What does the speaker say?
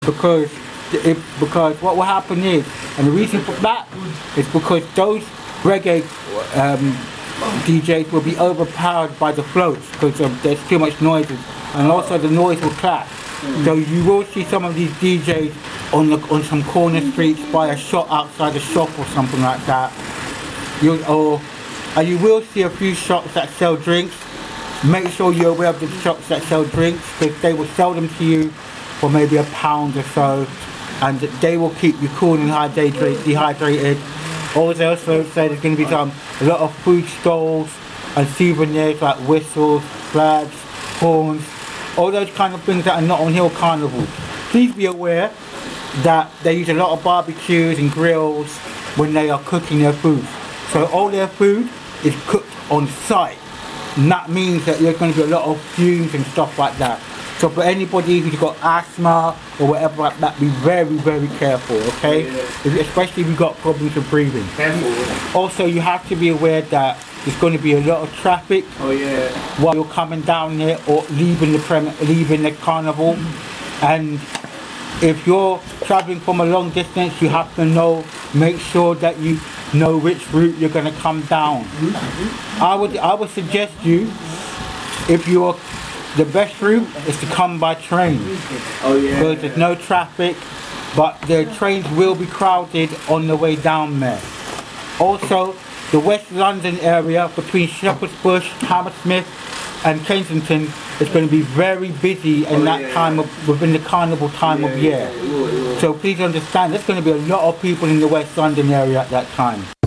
because what will happen is, and the reason for that is because those reggae DJs will be overpowered by the floats because there's too much noises, and also the noise will clash. So you will see some of these DJs on some corner streets by a shop outside a shop or something like that. And you will see a few shops that sell drinks. Make sure you're aware of the shops that sell drinks, because they will sell them to you for maybe £1 or so, and they will keep you cool and dehydrated. Also say there's going to be a lot of food stalls and souvenirs like whistles, flags, horns, all those kind of things that are not on Hill Carnival. Please be aware that they use a lot of barbecues and grills when they are cooking their food. So all their food is cooked on site, and that means that there's going to be a lot of fumes and stuff like that. So for anybody who's got asthma or whatever like that, be very, very careful, okay? Especially if you've got problems with breathing. Also, you have to be aware that there's going to be a lot of traffic while you're coming down here or leaving the carnival. And if you're traveling from a long distance, you have to make sure that you know which route you're going to come down. I would suggest you, the best route is to come by train, because there's no traffic, but the trains will be crowded on the way down there. Also, the West London area between Shepherd's Bush, Hammersmith and Kensington is going to be very busy in that time within the carnival time of year. So please understand, there's going to be a lot of people in the West London area at that time.